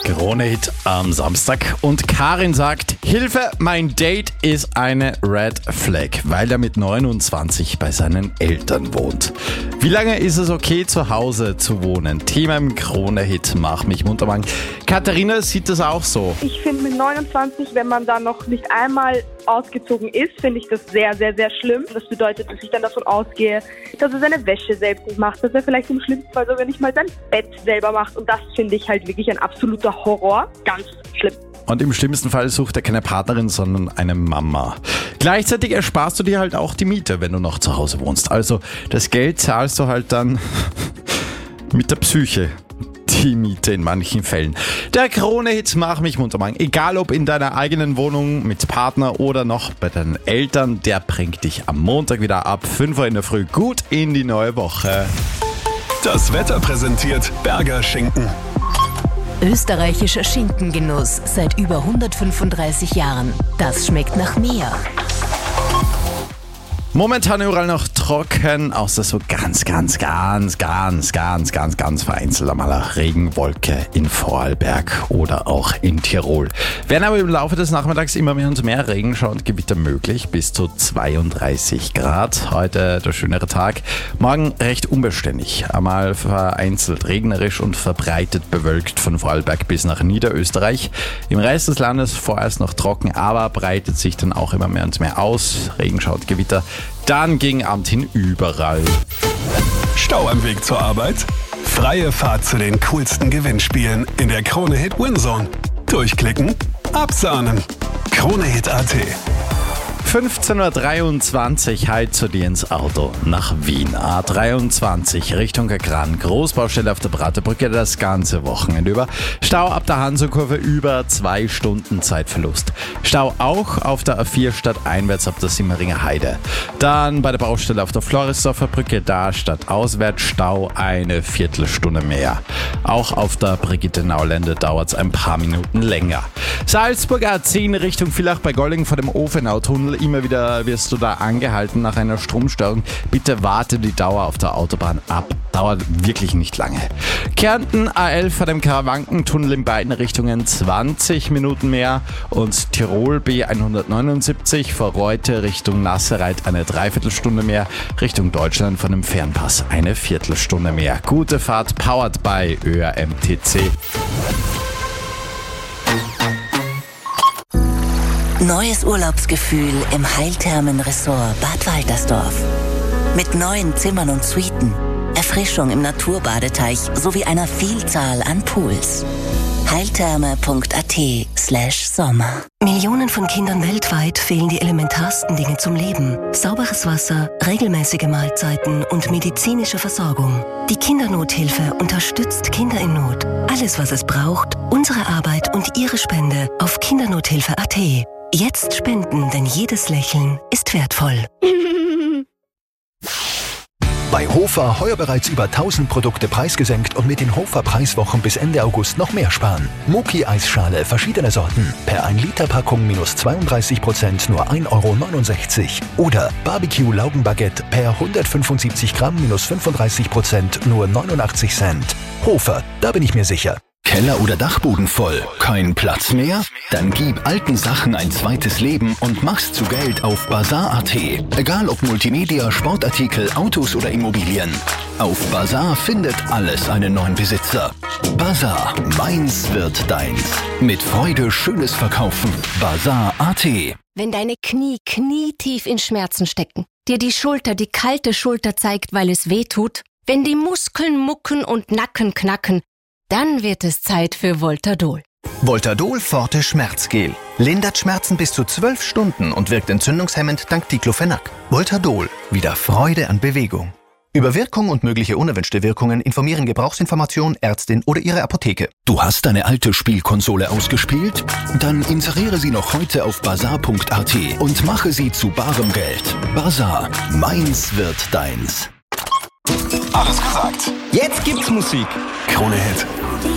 Krone-Hit am Samstag. Und Karin sagt, Hilfe, mein Date ist eine Red Flag, weil er mit 29 bei seinen Eltern wohnt. Wie lange ist es okay, zu Hause zu wohnen? Thema im Krone-Hit, mach mich munter. Katharina sieht das auch so. Ich finde mit 29, wenn man da noch nicht einmal ausgezogen ist, finde ich das sehr, sehr, sehr schlimm. Das bedeutet, dass ich dann davon ausgehe, dass er seine Wäsche selbst nicht macht, dass er vielleicht im schlimmsten Fall sogar nicht mal sein Bett selber macht. Und das finde ich halt wirklich ein absoluter Horror. Ganz schlimm. Und im schlimmsten Fall sucht er keine Partnerin, sondern eine Mama. Gleichzeitig ersparst du dir halt auch die Miete, wenn du noch zu Hause wohnst. Also das Geld zahlst du halt dann mit der Psyche. Die Miete in manchen Fällen. Der Krone-Hit mach mich munter. Egal ob in deiner eigenen Wohnung mit Partner oder noch bei deinen Eltern, der bringt dich am Montag wieder ab 5 Uhr in der Früh gut in die neue Woche. Das Wetter präsentiert Berger Schinken. Österreichischer Schinkengenuss seit über 135 Jahren. Das schmeckt nach mehr. Momentan überall noch trocken, außer so ganz vereinzelt einmal eine Regenwolke in Vorarlberg oder auch in Tirol. Werden aber im Laufe des Nachmittags immer mehr und mehr Regenschauer und Gewitter möglich, bis zu 32 Grad. Heute der schönere Tag, morgen recht unbeständig, einmal vereinzelt regnerisch und verbreitet bewölkt von Vorarlberg bis nach Niederösterreich. Im Rest des Landes vorerst noch trocken, aber breitet sich dann auch immer mehr und mehr aus. Regenschauer und Gewitter. Dann gegen Abend hin überall. Stau am Weg zur Arbeit? Freie Fahrt zu den coolsten Gewinnspielen in der Krone-Hit Winzone. Durchklicken, absahnen. Krone-Hit.at. 15.23 Uhr, halt zu dir ins Auto nach Wien. A23 Richtung Agran. Großbaustelle auf der Praterbrücke das ganze Wochenende über. Stau ab der Hanso-Kurve über 2 Stunden Zeitverlust. Stau auch auf der A4 stadteinwärts ab der Simmeringer Heide. Dann bei der Baustelle auf der Floridsdorfer Brücke, da stadtauswärts Stau eine Viertelstunde mehr. Auch auf der Brigitte-Naulände dauert es ein paar Minuten länger. Salzburg A10 Richtung Villach bei Golling vor dem Ofenau-Tunnel. Immer wieder wirst du da angehalten nach einer Stromstörung. Bitte warte die Dauer auf der Autobahn ab. Dauert wirklich nicht lange. Kärnten A11 vor dem Karawankentunnel in beiden Richtungen 20 Minuten mehr. Und Tirol B179 vor Reute Richtung Nassereit eine Dreiviertelstunde mehr. Richtung Deutschland von dem Fernpass eine Viertelstunde mehr. Gute Fahrt, powered by ÖRMTC. Neues Urlaubsgefühl im Heilthermen-Resort Bad Waltersdorf. Mit neuen Zimmern und Suiten, Erfrischung im Naturbadeteich sowie einer Vielzahl an Pools. heiltherme.at/Sommer. Millionen von Kindern weltweit fehlen die elementarsten Dinge zum Leben. Sauberes Wasser, regelmäßige Mahlzeiten und medizinische Versorgung. Die Kindernothilfe unterstützt Kinder in Not. Alles, was es braucht, unsere Arbeit und Ihre Spende auf kindernothilfe.at. Jetzt spenden, denn jedes Lächeln ist wertvoll. Bei Hofer heuer bereits über 1000 Produkte preisgesenkt und mit den Hofer Preiswochen bis Ende August noch mehr sparen. Muki Eisschale verschiedene Sorten. Per 1 Liter Packung minus 32% nur 1,69 €. Oder Barbecue Laugenbaguette per 175 Gramm minus 35% nur 89 Cent. Hofer, da bin ich mir sicher. Keller oder Dachboden voll? Kein Platz mehr? Dann gib alten Sachen ein zweites Leben und mach's zu Geld auf Bazar.at. Egal ob Multimedia, Sportartikel, Autos oder Immobilien. Auf Bazar findet alles einen neuen Besitzer. Bazar, meins wird deins. Mit Freude schönes Verkaufen. Bazar.at. Wenn deine Knie knietief in Schmerzen stecken, dir die kalte Schulter zeigt, weil es weh tut, wenn die Muskeln mucken und Nacken knacken, dann wird es Zeit für Voltadol. Voltadol Forte Schmerzgel. Lindert Schmerzen bis zu 12 Stunden und wirkt entzündungshemmend dank Diclofenac. Voltadol. Wieder Freude an Bewegung. Über Wirkung und mögliche unerwünschte Wirkungen informieren Gebrauchsinformation, Ärztin oder Ihre Apotheke. Du hast deine alte Spielkonsole ausgespielt? Dann inseriere sie noch heute auf bazar.at und mache sie zu barem Geld. Bazar, meins wird deins. Alles gesagt. Jetzt gibt's Musik. Krone-Hit.